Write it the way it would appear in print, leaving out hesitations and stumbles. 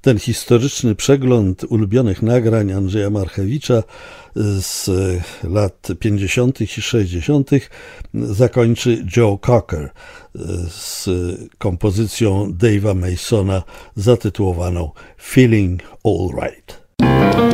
Ten historyczny przegląd ulubionych nagrań Andrzeja Marchewicza z lat 50. i 60. zakończy Joe Cocker z kompozycją Dave'a Masona zatytułowaną Feeling All Right.